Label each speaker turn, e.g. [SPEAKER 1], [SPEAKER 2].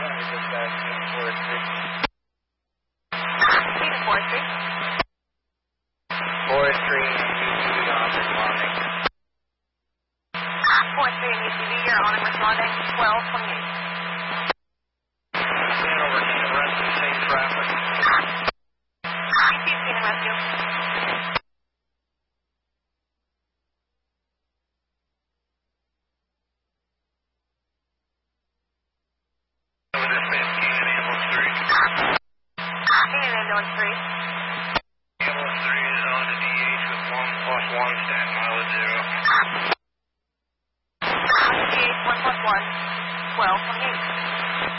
[SPEAKER 1] Forestry, UTV on responding.
[SPEAKER 2] Forestry and UTV, you're on and responding. 1228.
[SPEAKER 1] Over to the rest of the same traffic.
[SPEAKER 2] UTV and rescue.
[SPEAKER 1] Over this is King and Ambulance 3.
[SPEAKER 2] King and Ambulance 3.
[SPEAKER 1] Ambulance 3 is on to DH with 1+1 stack mile